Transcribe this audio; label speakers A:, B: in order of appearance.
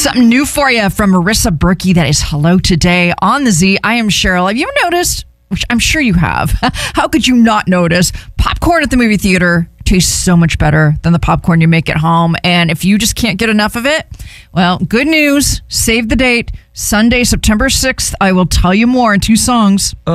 A: Something new for you from Marissa Berkey. That is Hello Today on the Z. I am Cheryl. Have you ever noticed, which I'm sure you have, how could you not notice, popcorn at the movie theater tastes so much better than the popcorn you make at home. And if you just can't get enough of it, well, good news. Save the date. Sunday, September 6th. I will tell you more in 2 songs.